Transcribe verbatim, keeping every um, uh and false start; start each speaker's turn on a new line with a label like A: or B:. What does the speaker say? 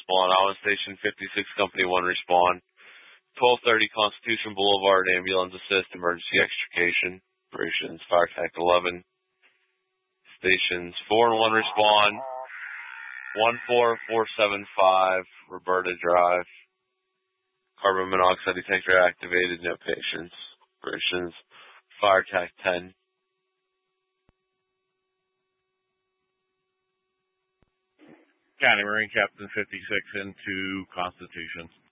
A: respond. Island Station fifty-six, Company one, respond. twelve thirty, Constitution Boulevard, ambulance assist, emergency extrication, operations, fire tech eleven. Stations four and one, respond. one four four seven five, Roberta Drive. Carbon monoxide detector activated, no patients. Operations, fire tech ten.
B: County Marine Captain fifty-six into Constitution.